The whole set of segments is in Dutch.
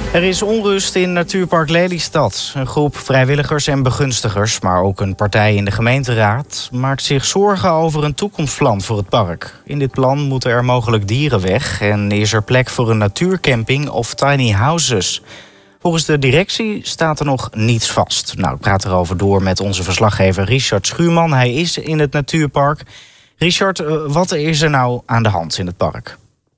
Er is onrust in Natuurpark Lelystad. Een groep vrijwilligers en begunstigers, maar ook een partij in de gemeenteraad, maakt zich zorgen over een toekomstplan voor het park. In dit plan moeten er mogelijk dieren weg en is er plek voor een natuurcamping of tiny houses. Volgens de directie staat er nog niets vast. Nou, ik praat erover door met onze verslaggever Richard Schuurman. Hij is in het natuurpark. Richard, wat is er nou aan de hand in het park?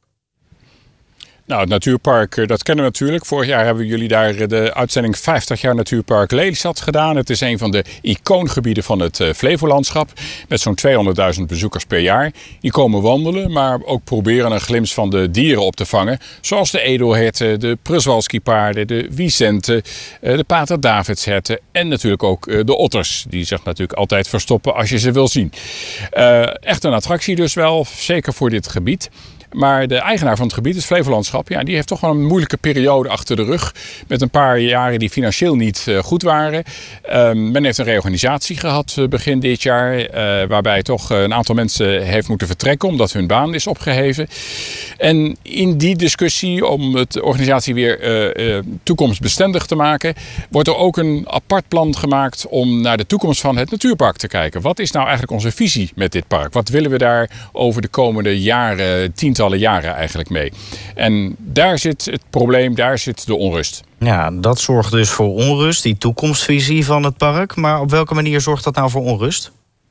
Nou, het natuurpark, dat kennen we natuurlijk. Vorig jaar hebben jullie daar de uitzending 50 jaar Natuurpark Lelystad gedaan. Het is een van de icoongebieden van het Flevolandschap. Met zo'n 200.000 bezoekers per jaar. Die komen wandelen, maar ook proberen een glimp van de dieren op te vangen. Zoals de edelherten, de Przewalski-paarden, de wisenten, de Pater Davidsherten. En natuurlijk ook de otters. Die zich natuurlijk altijd verstoppen als je ze wil zien. Echt een attractie dus wel, zeker voor dit gebied. Maar de eigenaar van het gebied, het Flevolandschap, ja, die heeft toch wel een moeilijke periode achter de rug. Met een paar jaren die financieel niet goed waren. Men heeft een reorganisatie gehad begin dit jaar. Waarbij toch een aantal mensen heeft moeten vertrekken omdat hun baan is opgeheven. En in die discussie om de organisatie weer toekomstbestendig te maken, wordt er ook een apart plan gemaakt om naar de toekomst van het natuurpark te kijken. Wat is nou eigenlijk onze visie met dit park? Wat willen we daar over de komende jaren, tientallen jaren eigenlijk mee? En daar zit het probleem, daar zit de onrust. Ja, dat zorgt dus voor onrust, die toekomstvisie van het park. Maar op welke manier zorgt dat nou voor onrust?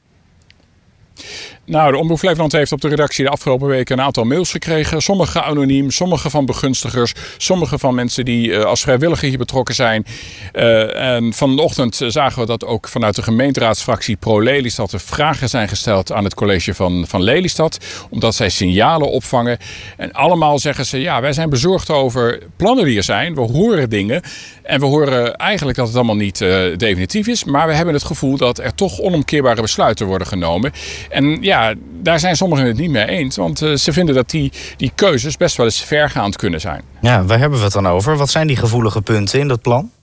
Nou, de Omroep Flevoland heeft op de redactie de afgelopen weken een aantal mails gekregen. Sommige anoniem, sommige van begunstigers, sommige van mensen die als vrijwilliger hier betrokken zijn. En vanochtend zagen we dat ook vanuit de gemeenteraadsfractie Pro-Lelystad er vragen zijn gesteld aan het college van Lelystad. Omdat zij signalen opvangen. En allemaal zeggen ze, ja, wij zijn bezorgd over plannen die er zijn. We horen dingen en we horen eigenlijk dat het allemaal niet definitief is. Maar we hebben het gevoel dat er toch onomkeerbare besluiten worden genomen. En ja, daar zijn sommigen het niet mee eens. Want ze vinden dat die keuzes best wel eens vergaand kunnen zijn. Ja, waar hebben we het dan over? Wat zijn die gevoelige punten in dat plan?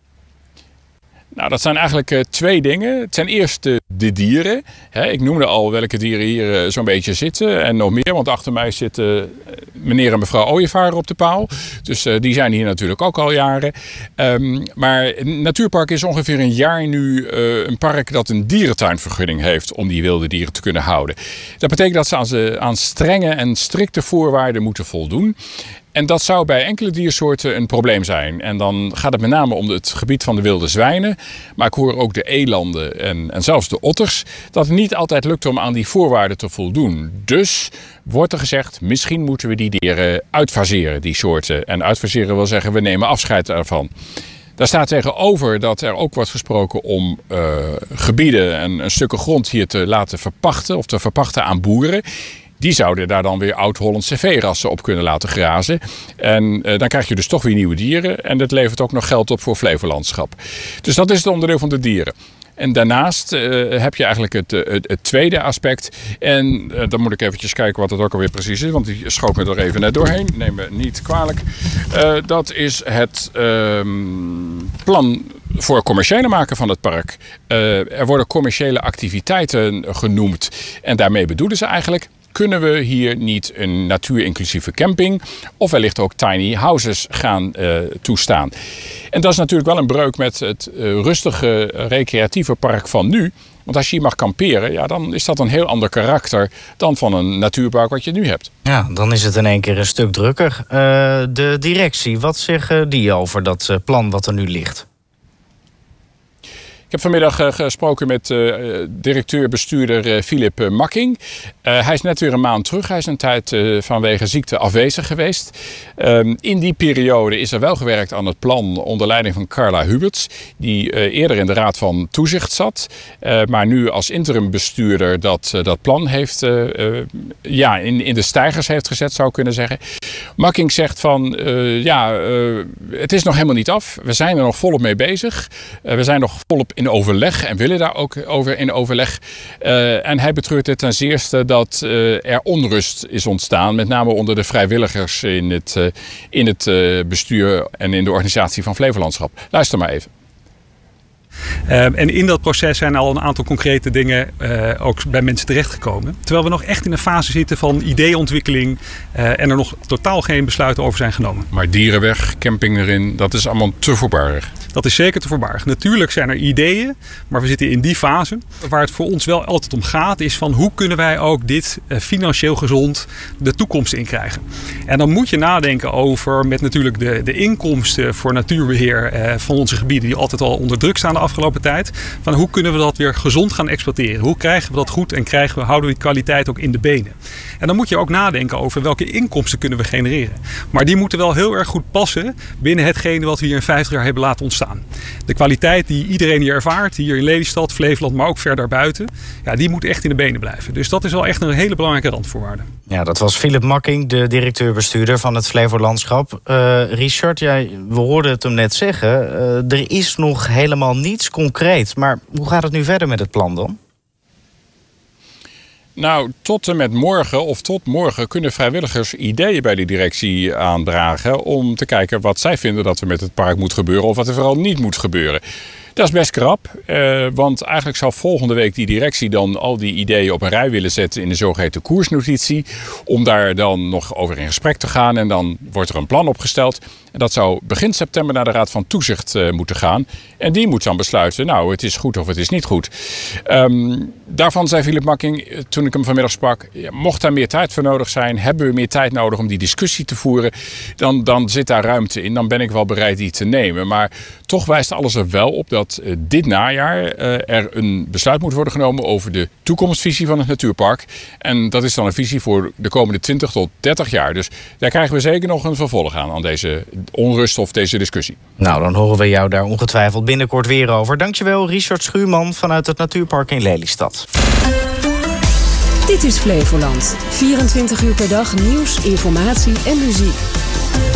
Nou, dat zijn eigenlijk twee dingen. Het zijn eerst de dieren. Ik noemde al welke dieren hier zo'n beetje zitten. En nog meer, want achter mij zitten meneer en mevrouw Ooievaar op de paal. Dus die zijn hier natuurlijk ook al jaren. Maar het natuurpark is ongeveer een jaar nu een park dat een dierentuinvergunning heeft om die wilde dieren te kunnen houden. Dat betekent dat ze aan strenge en strikte voorwaarden moeten voldoen. En dat zou bij enkele diersoorten een probleem zijn. En dan gaat het met name om het gebied van de wilde zwijnen. Maar ik hoor ook de elanden en zelfs de otters. Dat het niet altijd lukt om aan die voorwaarden te voldoen. Dus wordt er gezegd, misschien moeten we die dieren uitfaseren, die soorten. En uitfaseren wil zeggen, we nemen afscheid ervan. Daar staat tegenover dat er ook wordt gesproken om gebieden en stukken grond hier te laten verpachten. Of te verpachten aan boeren. Die zouden daar dan weer oud-Hollandse veerassen op kunnen laten grazen. En dan krijg je dus toch weer nieuwe dieren. En dat levert ook nog geld op voor Flevolandschap. Dus dat is het onderdeel van de dieren. En daarnaast heb je eigenlijk het tweede aspect. En dan moet ik eventjes kijken wat het ook alweer precies is. Want die schoot me er even net doorheen. Neem me niet kwalijk. Dat is het plan voor het commerciële maken van het park. Er worden commerciële activiteiten genoemd. En daarmee bedoelen ze eigenlijk, kunnen we hier niet een natuurinclusieve camping of wellicht ook tiny houses gaan toestaan. En dat is natuurlijk wel een breuk met het rustige recreatieve park van nu. Want als je hier mag kamperen, ja, dan is dat een heel ander karakter dan van een natuurpark wat je nu hebt. Ja, dan is het in één keer een stuk drukker. De directie, wat zeggen die over dat plan wat er nu ligt? Ik heb vanmiddag gesproken met directeur-bestuurder Philip Makking. Hij is net weer een maand terug. Hij is een tijd vanwege ziekte afwezig geweest. In die periode is er wel gewerkt aan het plan onder leiding van Carla Huberts. Die eerder in de Raad van Toezicht zat. Maar nu als interim-bestuurder dat plan heeft in de steigers heeft gezet, zou ik kunnen zeggen. Makking zegt van het is nog helemaal niet af. We zijn er nog volop mee bezig. We zijn nog volop in overleg en willen daar ook over in overleg. En hij betreurt het ten zeerste dat er onrust is ontstaan. Met name onder de vrijwilligers in het bestuur en in de organisatie van Flevolandschap. Luister maar even. En in dat proces zijn al een aantal concrete dingen ook bij mensen terechtgekomen. Terwijl we nog echt in een fase zitten van ideeontwikkeling en er nog totaal geen besluiten over zijn genomen. Maar dierenweg, camping erin, dat is allemaal te voorbarig. Dat is zeker te voorbarig. Natuurlijk zijn er ideeën, maar we zitten in die fase. Waar het voor ons wel altijd om gaat is van hoe kunnen wij ook dit financieel gezond de toekomst in krijgen. En dan moet je nadenken over met natuurlijk de inkomsten voor natuurbeheer van onze gebieden die altijd al onder druk staan de afgelopen tijd. Van hoe kunnen we dat weer gezond gaan exploiteren? Hoe krijgen we dat goed en houden we die kwaliteit ook in de benen? En dan moet je ook nadenken over welke inkomsten kunnen we genereren. Maar die moeten wel heel erg goed passen binnen hetgene wat we hier in 50 jaar hebben laten ontstaan. De kwaliteit die iedereen hier ervaart, hier in Lelystad, Flevoland, maar ook ver daarbuiten, ja, die moet echt in de benen blijven. Dus dat is wel echt een hele belangrijke randvoorwaarde. Ja, dat was Philip Makking, de directeur-bestuurder van het Flevolandschap. Richard, we hoorden het hem net zeggen. Er is nog helemaal niets concreet. Maar hoe gaat het nu verder met het plan dan? Nou, tot en met morgen of tot morgen kunnen vrijwilligers ideeën bij de directie aandragen om te kijken wat zij vinden dat er met het park moet gebeuren of wat er vooral niet moet gebeuren. Dat is best krap, want eigenlijk zou volgende week die directie dan al die ideeën op een rij willen zetten in de zogeheten koersnotitie. Om daar dan nog over in gesprek te gaan en dan wordt er een plan opgesteld. En dat zou begin september naar de Raad van Toezicht moeten gaan. En die moet dan besluiten, nou het is goed of het is niet goed. Daarvan zei Philip Makking, toen ik hem vanmiddag sprak, mocht daar meer tijd voor nodig zijn, hebben we meer tijd nodig om die discussie te voeren, dan zit daar ruimte in. Dan ben ik wel bereid die te nemen. Maar toch wijst alles er wel op dat dit najaar er een besluit moet worden genomen over de toekomstvisie van het natuurpark. En dat is dan een visie voor de komende 20 tot 30 jaar. Dus daar krijgen we zeker nog een vervolg aan deze onrust of deze discussie. Nou, dan horen we jou daar ongetwijfeld binnenkort weer over. Dankjewel, Richard Schuurman vanuit het natuurpark in Lelystad. Dit is Flevoland. 24 uur per dag nieuws, informatie en muziek.